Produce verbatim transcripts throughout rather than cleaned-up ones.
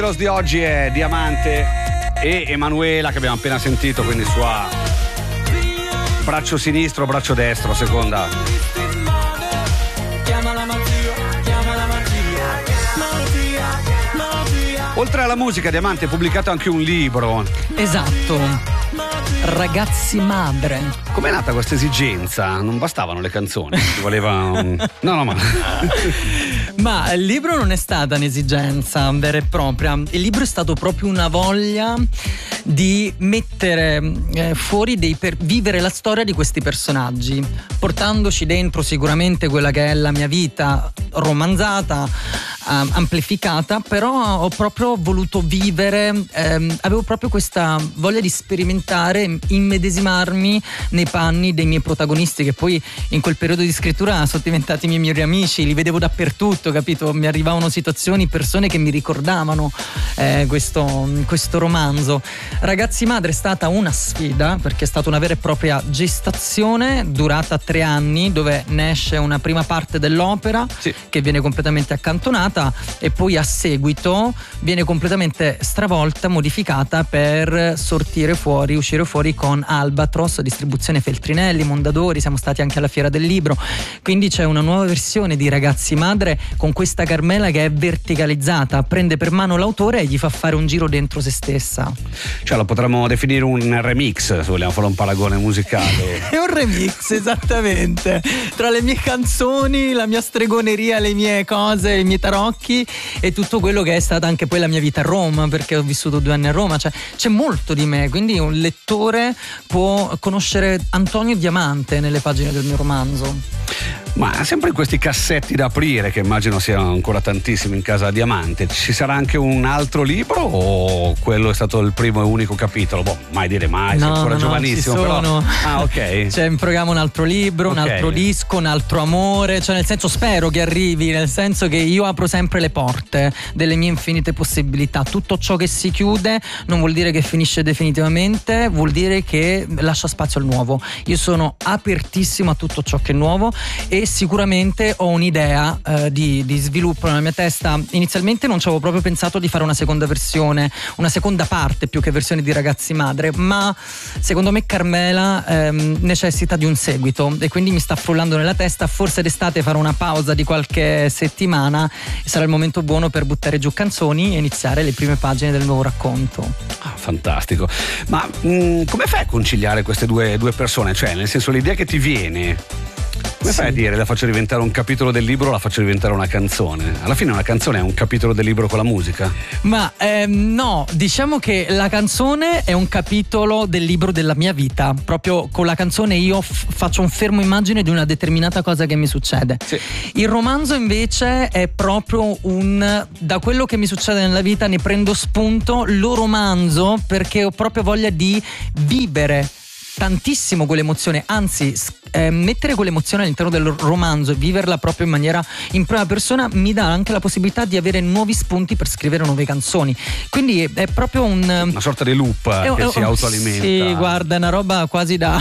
Heroes di oggi è Diamante e Emanuela, che abbiamo appena sentito, quindi sua braccio sinistro, braccio destro, seconda. Oltre alla musica, Diamante ha pubblicato anche un libro. Esatto. Ragazzi madre. Com'è nata questa esigenza? Non bastavano le canzoni, ci voleva un... No, no, ma... Ma il libro non è stata un'esigenza vera e propria. Il libro è stato proprio una voglia di mettere eh, fuori dei per vivere la storia di questi personaggi, portandoci dentro sicuramente quella che è la mia vita romanzata, eh, amplificata, però ho proprio voluto vivere, ehm, avevo proprio questa voglia di sperimentare, immedesimarmi nei panni dei miei protagonisti, che poi in quel periodo di scrittura sono diventati i miei migliori amici, li vedevo dappertutto, capito? Mi arrivavano situazioni, persone che mi ricordavano eh, questo, questo romanzo. Ragazzi madre è stata una sfida, perché è stata una vera e propria gestazione durata tre anni, dove ne esce una prima parte dell'opera, sì, che viene completamente accantonata, e poi a seguito viene completamente stravolta, modificata per sortire fuori, uscire fuori con Albatros, distribuzione Feltrinelli, Mondadori. Siamo stati anche alla Fiera del Libro, quindi c'è una nuova versione di Ragazzi madre con questa Carmela che è verticalizzata, prende per mano l'autore e gli fa fare un giro dentro se stessa. Cioè lo potremmo definire un remix, se vogliamo fare un paragone musicale. È un remix, esattamente, tra le mie canzoni, la mia stregoneria, le mie cose, i miei tarocchi e tutto quello che è stata anche poi la mia vita a Roma, perché ho vissuto due anni a Roma. Cioè c'è molto di me, quindi un lettore può conoscere Antonio Diamante nelle pagine del mio romanzo. Ma sempre in questi cassetti da aprire, che immagino siano ancora tantissimi in casa Diamante, ci sarà anche un altro libro o quello è stato il primo e unico capitolo? Boh, mai dire mai, no, sei ancora no, giovanissimo, no, però. Sono. Ah, ok. C'è in programma un altro libro, okay, un altro disco, un altro amore, cioè nel senso spero che arrivi, nel senso che io apro sempre le porte delle mie infinite possibilità. Tutto ciò che si chiude non vuol dire che finisce definitivamente, vuol dire che lascia spazio al nuovo. Io sono apertissimo a tutto ciò che è nuovo e sicuramente ho un'idea eh, di, di sviluppo nella mia testa. Inizialmente non ci avevo proprio pensato di fare una seconda versione, una seconda parte più che versione di Ragazzi madre, ma secondo me Carmela ehm, necessita di un seguito e quindi mi sta frullando nella testa. Forse d'estate farò una pausa di qualche settimana e sarà il momento buono per buttare giù canzoni e iniziare le prime pagine del nuovo racconto. Ah, fantastico. Ma mh, come fai a conciliare queste due, due persone? Cioè, nel senso, l'idea che ti viene, come fai a dire la faccio diventare un capitolo del libro, la faccio diventare una canzone? Alla fine una canzone è un capitolo del libro con la musica? Ma ehm, no, diciamo che la canzone è un capitolo del libro della mia vita. Proprio con la canzone io f- faccio un fermo immagine di una determinata cosa che mi succede. Sì. Il romanzo invece è proprio un, da quello che mi succede nella vita ne prendo spunto, lo romanzo perché ho proprio voglia di vivere tantissimo quell'emozione, anzi eh, mettere quell'emozione all'interno del romanzo e viverla proprio in maniera in prima persona mi dà anche la possibilità di avere nuovi spunti per scrivere nuove canzoni. Quindi è proprio un una sorta di loop è, che è, si autoalimenta. Sì, guarda, è una roba quasi da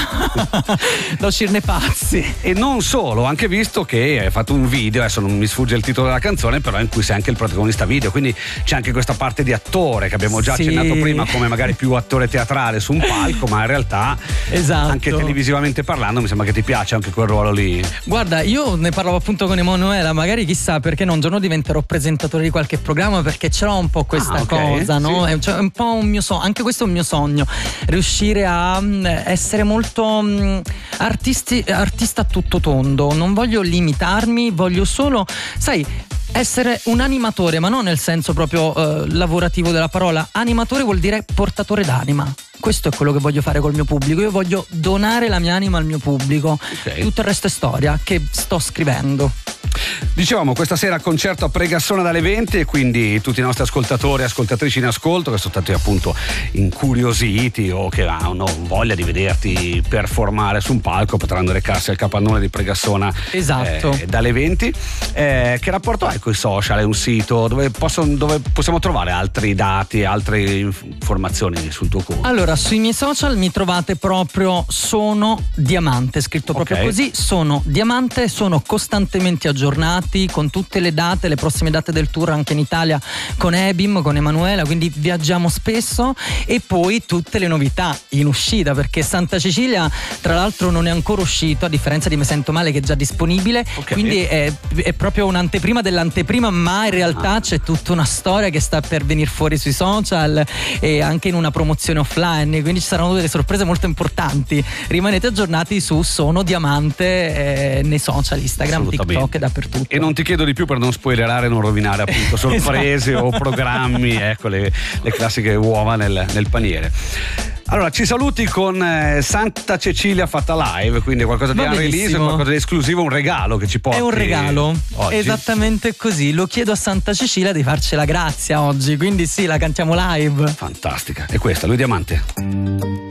da uscirne pazzi. E non solo, ho anche visto che hai fatto un video, adesso non mi sfugge il titolo della canzone, però in cui sei anche il protagonista video, quindi c'è anche questa parte di attore che abbiamo già sì. accennato prima, come magari più attore teatrale su un palco, ma in realtà esatto, anche televisivamente parlando mi sembra che ti piace anche quel ruolo lì. Guarda, io ne parlavo appunto con Emanuela, magari chissà perché non un giorno diventerò presentatore di qualche programma, perché ce l'ho un po' questa ah, okay, cosa, no? sì. È, cioè, un po' un mio sogno, anche questo è un mio sogno, riuscire a mh, essere molto mh, artisti, artista a tutto tondo. Non voglio limitarmi, voglio solo, sai, essere un animatore, ma non nel senso proprio eh, lavorativo della parola. Animatore vuol dire portatore d'anima. Questo è quello che voglio fare col mio pubblico. Io voglio donare la mia anima al mio pubblico. Okay. Tutto il resto è storia che sto scrivendo. Dicevamo, questa sera concerto a Pregassona dalle venti, e quindi tutti i nostri ascoltatori e ascoltatrici in ascolto che sono stati appunto incuriositi o che hanno voglia di vederti performare su un palco potranno recarsi al capannone di Pregassona, esatto, eh, dalle venti. Eh, che rapporto hai con i social? È un sito dove, posso, dove possiamo trovare altri dati, altre informazioni sul tuo conto? Allora, sui miei social mi trovate proprio Sono Diamante, scritto proprio okay. così, Sono Diamante, sono costantemente aggiornato aggiornati con tutte le date, le prossime date del tour anche in Italia con Ebim, con Emanuela, quindi viaggiamo spesso, e poi tutte le novità in uscita, perché Santa Cecilia tra l'altro non è ancora uscito, a differenza di Me Sento Male che è già disponibile, okay. Quindi è, è proprio un'anteprima dell'anteprima, ma in realtà ah. c'è tutta una storia che sta per venire fuori sui social e anche in una promozione offline, quindi ci saranno delle sorprese molto importanti. Rimanete aggiornati su Sono Diamante eh, nei social, Instagram, TikTok e dappertutto. E non ti chiedo di più per non spoilerare, non rovinare appunto sorprese esatto. o programmi, ecco le, le classiche uova nel, nel paniere. Allora, ci saluti con eh, Santa Cecilia fatta live, quindi qualcosa di unrelease, qualcosa di esclusivo, un regalo che ci porti. È un regalo, oggi. Esattamente così. Lo chiedo a Santa Cecilia di farcela grazia oggi, quindi sì, la cantiamo live. Fantastica. E questa, lui Diamante.